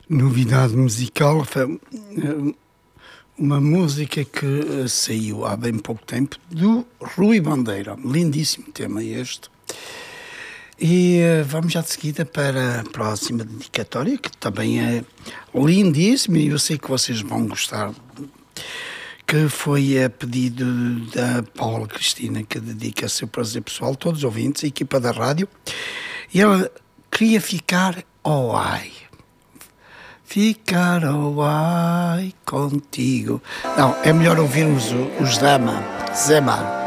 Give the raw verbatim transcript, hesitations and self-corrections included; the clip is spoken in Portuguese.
Novidade musical foi eh, uma música que eh, saiu há bem pouco tempo do Rui Bandeira. Lindíssimo tema este. E eh, vamos já de seguida para a próxima dedicatória, que também é lindíssima e eu sei que vocês vão gostar, que foi a pedido da Paula Cristina, que dedica a seu prazer pessoal, todos os ouvintes, a equipa da rádio, e ela queria ficar ao ai. Ficar ao ai contigo. Não, é melhor ouvirmos os Dama, Zema.